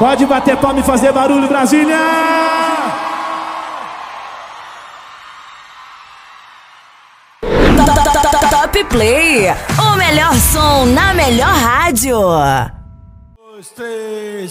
Pode bater palma e fazer barulho, Brasília! Top Play, o melhor som na melhor rádio. 2, 3.